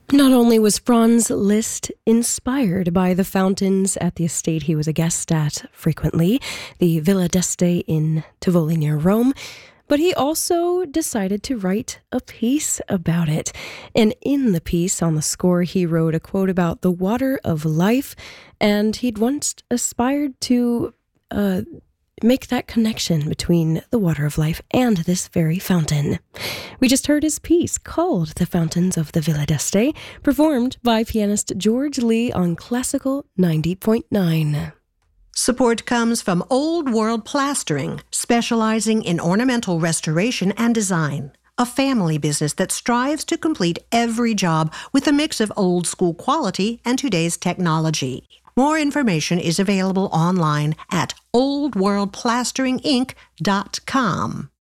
Not only was Franz Liszt inspired by the fountains at the estate he was a guest at frequently, the Villa d'Este in Tivoli near Rome, but he also decided to write a piece about it. And in the piece on the score, he wrote a quote about the water of life, and he'd once aspired to make that connection between the water of life and this very fountain. We just heard his piece called The Fountains of the Villa d'Este, performed by pianist George Lee on Classical 90.9. Support comes from Old World Plastering, specializing in ornamental restoration and design. A family business that strives to complete every job with a mix of old school quality and today's technology. More information is available online at oldworldplasteringinc.com.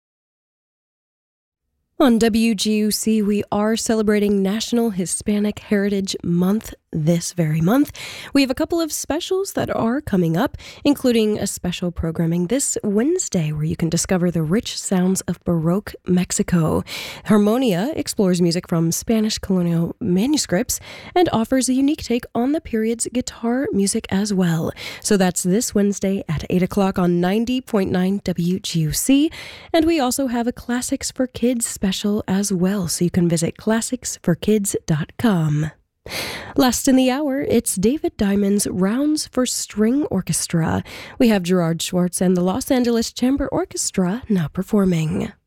On WGUC, we are celebrating National Hispanic Heritage Month this very month. We have a couple of specials that are coming up, including a special programming this Wednesday where you can discover the rich sounds of Baroque Mexico. Harmonia explores music from Spanish colonial manuscripts and offers a unique take on the period's guitar music as well. So that's this Wednesday at 8 o'clock on 90.9 WGUC. And we also have a Classics for Kids special as well, so you can visit classicsforkids.com. Last in the hour, it's David Diamond's Rounds for String Orchestra. We have Gerard Schwartz and the Los Angeles Chamber Orchestra now performing.